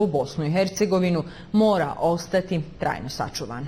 u Bosnu i Hercegovinu mora ostati trajno sačuvano.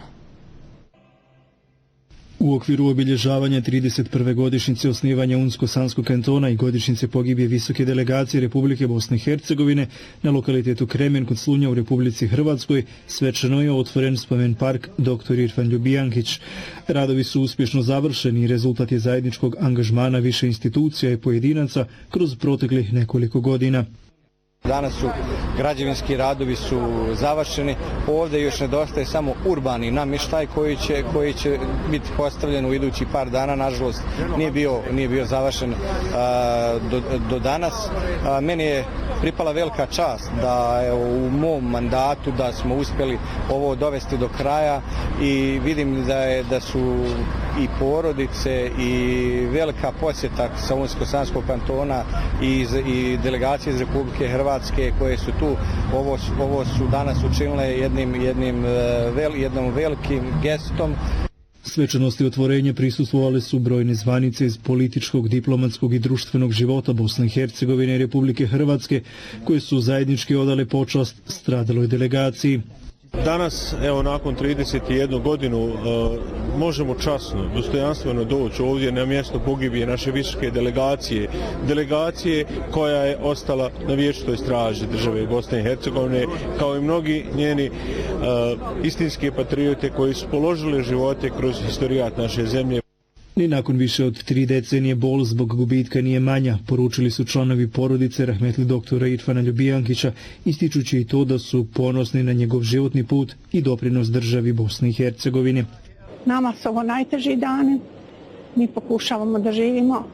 U okviru obilježavanja 31. godišnjice osnivanja Unsko-Sanskog kantona i godišnjice pogibije visoke delegacije Republike Bosne i Hercegovine na lokalitetu Kremen kod Slunja u Republici Hrvatskoj svečano je otvoren spomen park dr. Irfan Ljubijankić. Radovi su uspješno završeni i rezultat je zajedničkog angažmana više institucija i pojedinaca kroz proteklih nekoliko godina. Danas su građevinski radovi su završeni, ovdje još nedostaje samo urbani namještaj koji će biti postavljen u idući par dana, nažalost nije bio završen do danas. Meni je pripala velika čast da u mom mandatu da smo uspjeli ovo dovesti do kraja i vidim da su i porodice i velika posjeta sa Unsko-Sanskog kantona i delegacije iz Republike Hrvatske koje su tu, ovo su danas učinile jednom velikim gestom. Svečanosti otvorenja prisustvovale su brojne zvanice iz političkog, diplomatskog i društvenog života Bosne i Hercegovine i Republike Hrvatske koje su zajednički odale počast stradaloj delegaciji. Danas, evo nakon 31 godinu, možemo časno, dostojanstveno doći ovdje na mjesto pogibije naše visoke delegacije koja je ostala na vječitoj straži države Bosne i Hercegovine, kao i mnogi njeni istinske patriote koji su položili živote kroz historijat naše zemlje. Ni nakon više od 3 decenije bol zbog gubitka nije manja, poručili su članovi porodice rahmetli doktora Irfana Ljubijankića, ističući i to da su ponosni na njegov životni put i doprinos državi Bosne i Hercegovine. Nama su ovo najteži dani, mi pokušavamo da živimo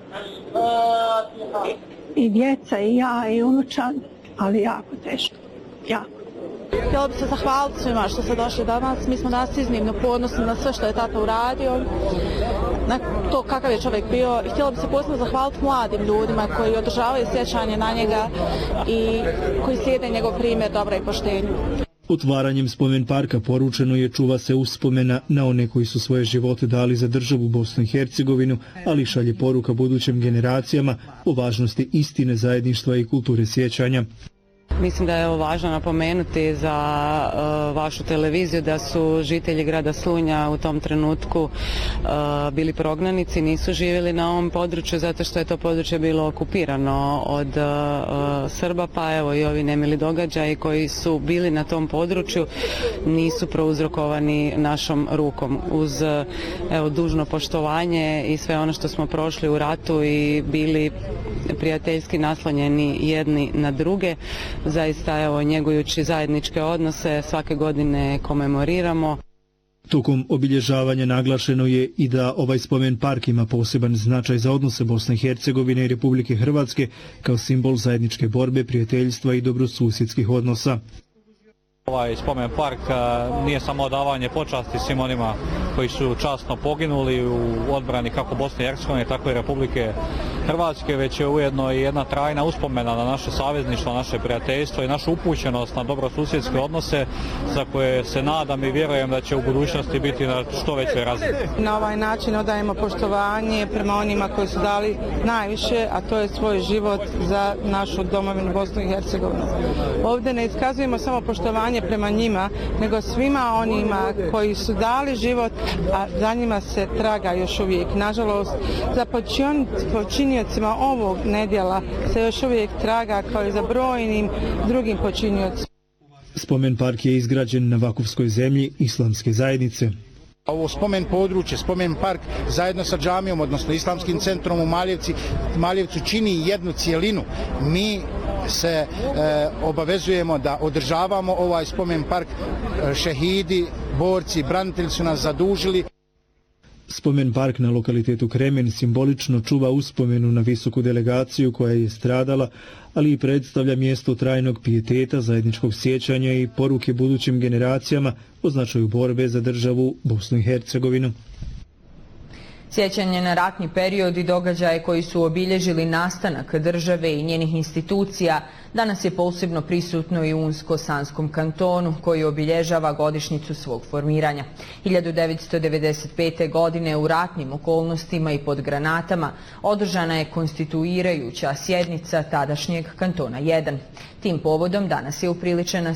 i djeca i ja i unučad, ali jako teško, jako. Htjela bi se zahvaliti svima što ste došli danas. Mi smo danas iznimno ponosni na sve što je tata uradio, na to kakav je čovjek bio. I htjela bi se posebno zahvaliti mladim ljudima koji održavaju sjećanje na njega i koji slijede njegov primjer dobra i poštenja. Otvaranjem spomen parka poručeno je čuva se uspomena na one koji su svoje živote dali za državu Bosnu i Hercegovinu, ali šalje poruka budućim generacijama o važnosti istine, zajedništva i kulture sjećanja. Mislim da je ovo važno napomenuti za vašu televiziju da su žitelji grada Slunja u tom trenutku bili prognanici, nisu živjeli na ovom području zato što je to područje bilo okupirano od Srba, pa evo i ovi nemili događaji koji su bili na tom području nisu prouzrokovani našom rukom. Uz dužno poštovanje i sve ono što smo prošli u ratu i bili prijateljski naslonjeni jedni na druge, zaista njegujući zajedničke odnose svake godine komemoriramo. Tokom obilježavanja naglašeno je i da ovaj spomen park ima poseban značaj za odnose Bosne i Hercegovine i Republike Hrvatske kao simbol zajedničke borbe, prijateljstva i dobrosusjedskih odnosa. Ovaj spomen park nije samo odavanje počasti svim onima koji su časno poginuli u odbrani kako Bosne i Hercegovine, tako i Republike Hrvatske, već je ujedno i jedna trajna uspomena na naše savezništvo, naše prijateljstvo i našu upućenost na dobrosusjedske odnose za koje se nadam i vjerujem da će u budućnosti biti na što većoj razini. Na ovaj način odajemo poštovanje prema onima koji su dali najviše, a to je svoj život za našu domovinu Bosnu i Hercegovinu. Ovdje ne iskazujemo samo poštovanje prema njima, nego svima onima koji su dali život, a za njima se traga još uvijek. Nažalost, za počinjocima ovog nedjela se još uvijek traga kao i za brojnim drugim počinjocima. Spomen park je izgrađen na vakufskoj zemlji Islamske zajednice. Ovo spomen područje, spomen park zajedno sa džamijom, odnosno Islamskim centrom u Maljevcu čini jednu cijelinu. Mi se obavezujemo da održavamo ovaj spomen park. Šehidi, borci, branitelji su nas zadužili. Spomen park na lokalitetu Kremen simbolično čuva uspomenu na visoku delegaciju koja je stradala, ali i predstavlja mjesto trajnog pijeteta, zajedničkog sjećanja i poruke budućim generacijama o značaju borbe za državu Bosnu i Hercegovinu. Sjećanje na ratni period i događaje koji su obilježili nastanak države i njenih institucija danas je posebno prisutno i u Unsko-Sanskom kantonu koji obilježava godišnjicu svog formiranja. 1995. godine u ratnim okolnostima i pod granatama održana je konstituirajuća sjednica tadašnjeg kantona 1. Tim povodom danas je upriličena